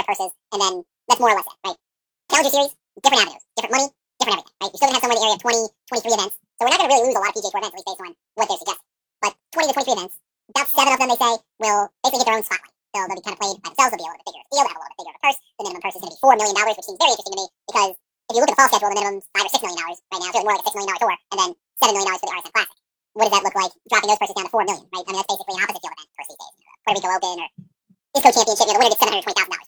of purses, and then that's more or less it, right? Challenger Series, different avenues, different money, different everything, right? You're still going to have somewhere in the area of 20, 23 events, so we're not going to really lose a lot of PGA Tour events, at least based on what they're suggesting. But 20 to 23 events, about 7 of them, they say, will basically get their own spotlight. They'll be kind of played by themselves, they'll be a little bit bigger of a field, they'll have a little bit bigger of a purse. The minimum purse is going to be $4 million, which seems very interesting to me, because if you look at the fall schedule, the minimum's $5 or $6 million right now, it's really more like a $6 million tour, and then $7 million for the RSM Classic. What does that look like, dropping those purses down to $4 million, right? I mean, that's basically an opposite field event for these days. Puerto Rico Open or Disco Championship, the winner gets $720,000.